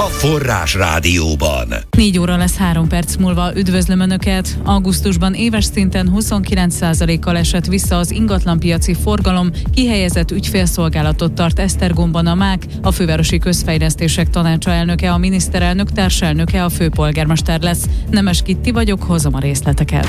Forrás Rádióban. 4 óra lesz 3 perc múlva. Üdvözlöm Önöket! Augusztusban éves szinten 29%-kal esett vissza az ingatlanpiaci forgalom, kihelyezett ügyfélszolgálatot tart Esztergomban a MÁK, a Fővárosi Közfejlesztések Tanácsa elnöke, a miniszterelnök társelnöke, a főpolgármester lesz. Nemes Kitti vagyok, hozom a részleteket.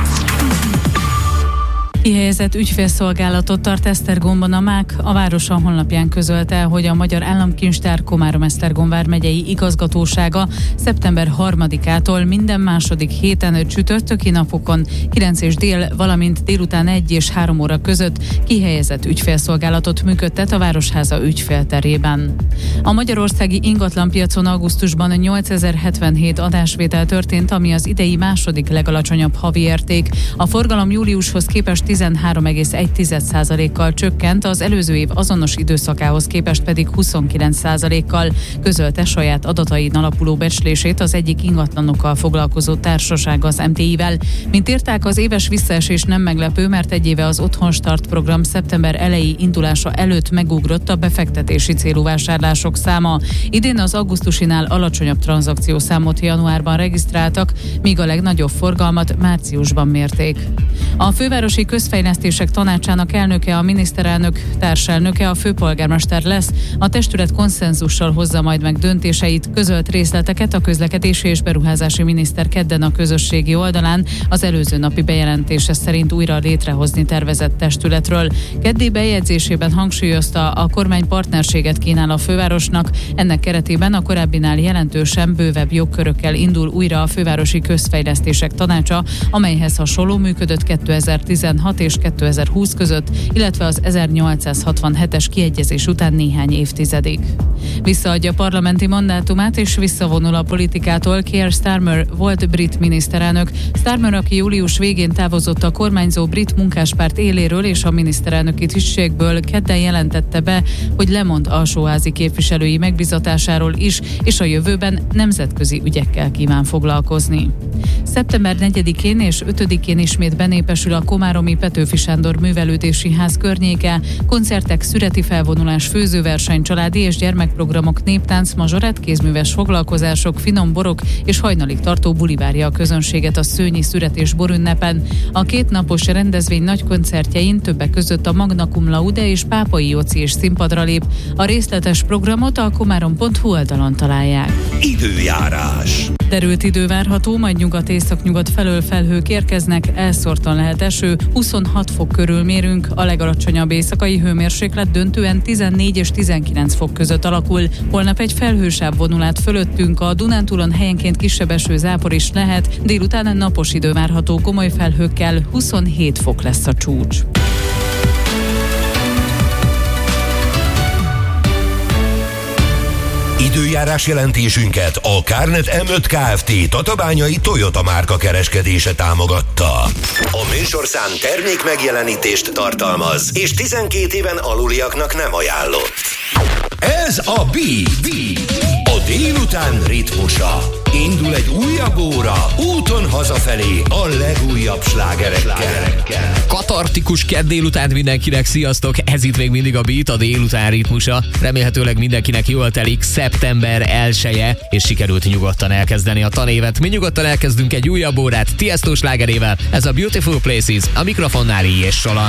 Kihelyezett ügyfélszolgálatot tart Esztergomban a MÁK. A város a honlapján közölte, hogy a Magyar Államkincstár Komárom-Esztergom vármegyei igazgatósága szeptember 3-ától minden második héten csütörtöki napokon 9 és dél, valamint délután 1 és 3 óra között kihelyezett ügyfélszolgálatot működtet a Városháza ügyfélterében. A magyarországi ingatlanpiacon augusztusban 8077 adásvétel történt, ami az idei második legalacsonyabb havi érték. A forgalom júliushoz képest 13,1%-kal csökkent, az előző év azonos időszakához képest pedig 29%-kal, közölte saját adatain alapuló becslését az egyik ingatlanokkal foglalkozó társaság az MTI-vel. Mint írták, az éves visszaesés nem meglepő, mert egy éve az Otthonstart program szeptember elejé indulása előtt megugrott a befektetési célú vásárlások száma. Idén az augusztusinál alacsonyabb tranzakciószámot januárban regisztráltak, míg a legnagyobb forgalmat márciusban mérték. A Fővárosi Közfejlesztések Tanácsának elnöke, a miniszterelnök társelnöke, a főpolgármester lesz. A testület konszenzussal hozza majd meg döntéseit, közölt részleteket a közlekedési és beruházási miniszter kedden a közösségi oldalán az előző napi bejelentése szerint újra létrehozni tervezett testületről. Keddi bejegyzésében hangsúlyozta, a kormány partnerséget kínál a fővárosnak, ennek keretében a korábbinál jelentősen bővebb jogkörökkel indul újra a Fővárosi Közfejlesztések Tanácsa, amelyhez hasonló működött 2016 és 2020 között, illetve az 1867-es kiegyezés után néhány évtizedig. Visszaadja parlamenti mandátumát és visszavonul a politikától Keir Starmer volt brit miniszterelnök. Starmer, aki július végén távozott a kormányzó brit munkáspárt éléről és a miniszterelnöki tisztségből, kedden jelentette be, hogy lemond alsóházi képviselői megbízatásáról is, és a jövőben nemzetközi ügyekkel kíván foglalkozni. Szeptember 4-én és 5-én ismét benépesül a komáromi Petőfi Sándor Művelődési Ház környéke, koncertek, szüreti felvonulás, főzőverseny, családi és gyermekprogramok, néptánc, mazsorett, kézműves foglalkozások, finom borok és hajnalig tartó buli várja a közönséget a szőnyi szüret és borünnepen. A 2 napos rendezvény nagy koncertjein többek között a Magna Cum Laude és Pápai Jóci is színpadra lép. A részletes programot a komárom.hu oldalon találják. Időjárás. Derült idő várható, majd nyugat-északnyugat felől felhők érkeznek, elszórtan lehet eső, 26 fok körül mérünk, a legalacsonyabb éjszakai hőmérséklet döntően 14 és 19 fok között alakul. Holnap egy felhősáv vonul át fölöttünk, a Dunántúlon helyenként kisebb esőzápor is lehet, délután napos idő várható komoly felhőkkel, 27 fok lesz a csúcs. Időjárás jelentésünket a Carnet M5 Kft. Tatabányai Toyota márka kereskedése támogatta. A műsorszám termék megjelenítést tartalmaz, és 12 éven aluliaknak nem ajánlott. Ez a a délután ritmusa. Indul egy újabb óra, úton hazafelé a legújabb slágerekkel. Katartikus kedd délután mindenkinek, sziasztok! Ez itt még mindig a Beat, a délután ritmusa. Remélhetőleg mindenkinek jól telik szeptember 1-je, és sikerült nyugodtan elkezdeni a tanévet. Mi nyugodtan elkezdünk egy újabb órát Tiesto slágerével. Ez a Beautiful Places, a mikrofonnál I. és Sola.